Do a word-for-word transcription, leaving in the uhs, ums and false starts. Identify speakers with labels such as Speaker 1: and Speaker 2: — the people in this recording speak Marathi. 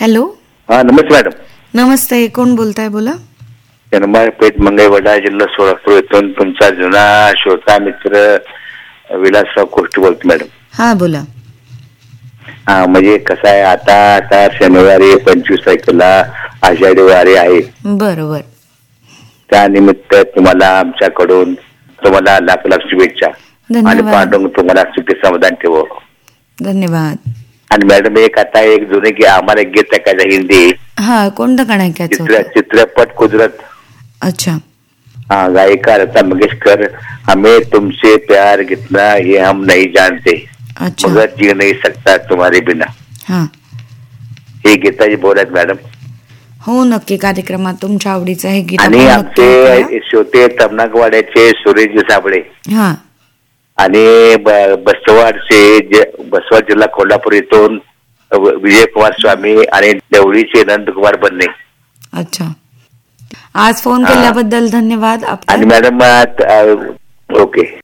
Speaker 1: हॅलो.
Speaker 2: हा नमस्ते मॅडम.
Speaker 1: नमस्ते. कोण बोलताय? बोला.
Speaker 2: पेठ मंगळवेढा जिल्हा सोलापूर येथून तुमचा जुना श्रोता मित्र विलासराव कोष्टी बोलतो मॅडम.
Speaker 1: हा बोला.
Speaker 2: हा म्हणजे कसं आहे, आता आता शनिवारी पंचवीस तारखेला आषाढी वारी आहे.
Speaker 1: बरोबर.
Speaker 2: त्यानिमित्त तुम्हाला आमच्याकडून तुम्हाला लाख लाख शुभेच्छा आणि
Speaker 1: धन्यवाद.
Speaker 2: पांडुरंग तुम्हाला सुखी समाधान ठेवो.
Speaker 1: धन्यवाद.
Speaker 2: आणि मॅडम एक आता एक जुने की आम्हाला एक गीत ऐकायचं हिंदी.
Speaker 1: हा कोणतं गाणं ऐकायचं
Speaker 2: चित्र
Speaker 1: होतं?
Speaker 2: चित्रपट कुदरत.
Speaker 1: अच्छा.
Speaker 2: हाँ गायिका लता मंगेशकर. हमें तुमसे प्यार कितना ये हम नहीं जानते,
Speaker 1: अच्छा.
Speaker 2: मगर जी नहीं सकता तुम्हारे बिना.
Speaker 1: हा
Speaker 2: हे गीताची बोल आहेत मॅडम.
Speaker 1: हो नक्की, कार्यक्रमात तुमच्या आवडीचं हे गीत
Speaker 2: आणि
Speaker 1: आपण नक्की
Speaker 2: आमचे
Speaker 1: ऐकूया.
Speaker 2: श्रोते तमनाकवाड्याचे सुरेश साबळे
Speaker 1: हा
Speaker 2: आणि बसवाडचे बसवाड जिल्हा कोल्हापूर येथून विजयकुमार स्वामी आणि देवळीचे नंदकुमार बन्ने.
Speaker 1: अच्छा. आज फोन केल्याबद्दल धन्यवाद.
Speaker 2: आणि मॅडम ओके.